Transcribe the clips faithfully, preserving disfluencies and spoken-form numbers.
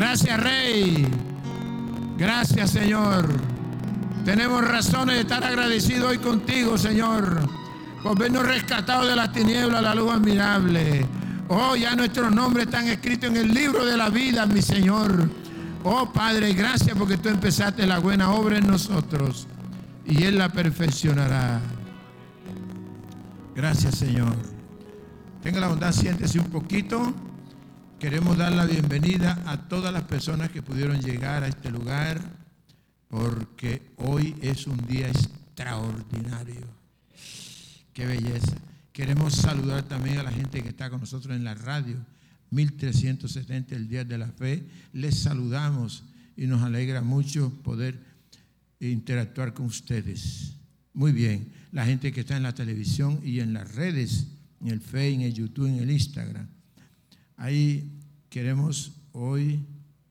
Gracias, Rey. Gracias, Señor. Tenemos razones de estar agradecidos hoy contigo, Señor, por vernos rescatados de las tinieblas a la luz admirable. Oh, ya nuestros nombres están escritos en el libro de la vida, mi Señor. Oh, Padre, gracias porque tú empezaste la buena obra en nosotros y Él la perfeccionará. Gracias, Señor. Tenga la bondad, siéntese un poquito. Queremos dar la bienvenida a todas las personas que pudieron llegar a este lugar, porque hoy es un día extraordinario. ¡Qué belleza! Queremos saludar también a la gente que está con nosotros en la radio, mil trescientos setenta, el Día de la Fe. Les saludamos y nos alegra mucho poder interactuar con ustedes. Muy bien, la gente que está en la televisión y en las redes, en el Facebook, en el YouTube, en el Instagram. Ahí queremos hoy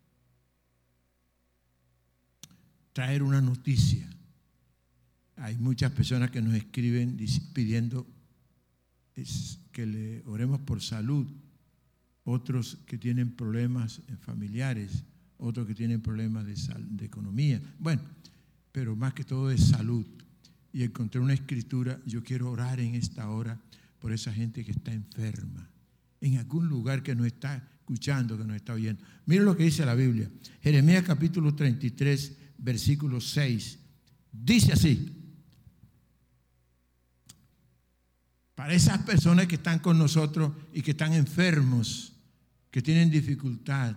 traer una noticia. Hay muchas personas que nos escriben pidiendo que le oremos por salud, otros que tienen problemas familiares, otros que tienen problemas de, sal, de economía. Bueno, pero más que todo es salud. Y encontré una escritura. Yo quiero orar en esta hora por esa gente que está enferma, en algún lugar que nos está escuchando, que nos está oyendo. Mira lo que dice la Biblia. Jeremías capítulo treinta y tres, versículo seis. Dice así: para esas personas que están con nosotros y que están enfermos, que tienen dificultad,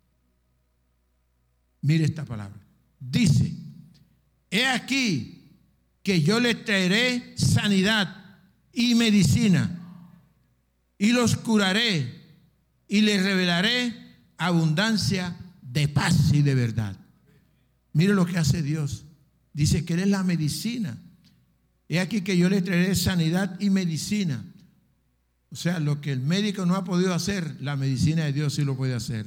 mire esta palabra. Dice: he aquí que yo les traeré sanidad y medicina, y los curaré, y les revelaré abundancia de paz y de verdad. Mire lo que hace Dios. Dice que Él es la medicina. He aquí que yo les traeré sanidad y medicina. O sea, lo que el médico no ha podido hacer, la medicina de Dios sí lo puede hacer.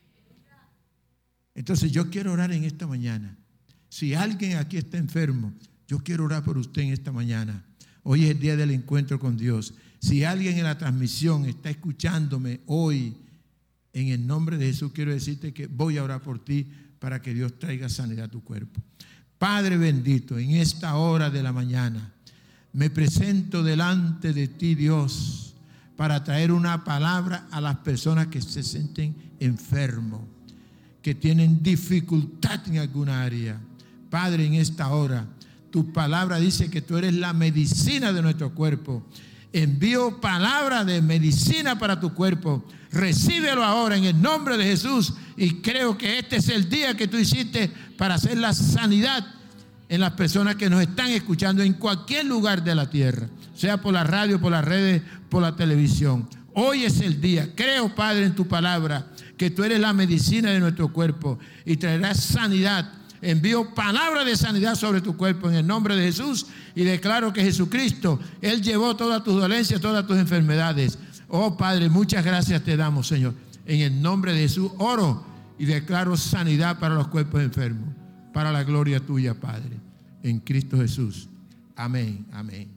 Entonces yo quiero orar en esta mañana. Si alguien aquí está enfermo, yo quiero orar por usted en esta mañana. Hoy es el día del encuentro con Dios. Si alguien en la transmisión está escuchándome hoy, en el nombre de Jesús quiero decirte que voy a orar por ti para que Dios traiga sanidad a tu cuerpo. Padre bendito, en esta hora de la mañana me presento delante de ti, Dios, para traer una palabra a las personas que se sienten enfermos, que tienen dificultad en alguna área. Padre, en esta hora, tu palabra dice que tú eres la medicina de nuestro cuerpo. Envío palabra de medicina para tu cuerpo. Recíbelo ahora en el nombre de Jesús, y creo que este es el día que tú hiciste para hacer la sanidad en las personas que nos están escuchando en cualquier lugar de la tierra, sea por la radio, por las redes, por la televisión. Hoy es el día. Creo, Padre, en tu palabra, que tú eres la medicina de nuestro cuerpo y traerás sanidad. Envío palabra de sanidad sobre tu cuerpo en el nombre de Jesús, y declaro que Jesucristo, Él llevó todas tus dolencias, todas tus enfermedades. Oh Padre, muchas gracias te damos, Señor. En el nombre de Jesús oro y declaro sanidad para los cuerpos enfermos, para la gloria tuya, Padre, en Cristo Jesús. Amén, amén.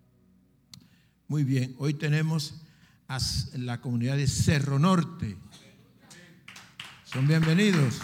Muy bien, hoy tenemos a la comunidad de Cerro Norte. Son bienvenidos.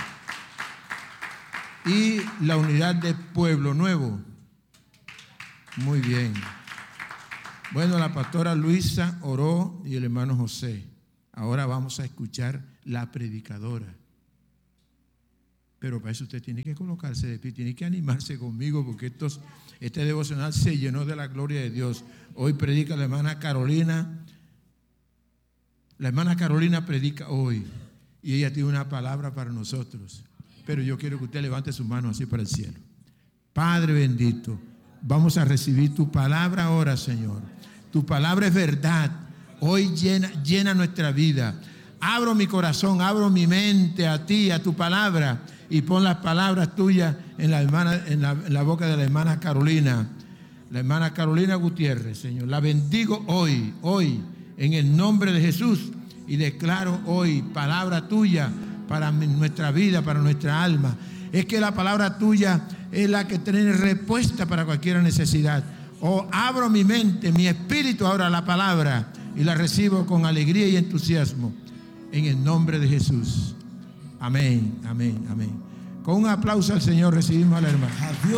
Y la unidad de Pueblo Nuevo. Muy bien. Bueno, la pastora Luisa oró y el hermano José. Ahora vamos a escuchar la predicadora. Pero para eso usted tiene que colocarse de pie, tiene que animarse conmigo, porque estos, este devocional se llenó de la gloria de Dios. Hoy predica la hermana Carolina. La hermana Carolina predica hoy y ella tiene una palabra para nosotros. Pero yo quiero que usted levante sus manos así para el cielo. Padre bendito, vamos a recibir tu palabra ahora, Señor. Tu palabra es verdad. Hoy llena, llena nuestra vida. Abro mi corazón, abro mi mente a ti, a tu palabra, y pon las palabras tuyas en la, hermana, en la, en la boca de la hermana Carolina. La hermana Carolina Gutiérrez, Señor. La bendigo hoy, hoy, en el nombre de Jesús, y declaro hoy palabra tuya para nuestra vida, para nuestra alma. Es que la palabra tuya es la que tiene respuesta para cualquier necesidad. Oh, abro mi mente, mi espíritu ahora a la palabra, y la recibo con alegría y entusiasmo en el nombre de Jesús. Amén, amén, amén. Con un aplauso al Señor recibimos a la hermana.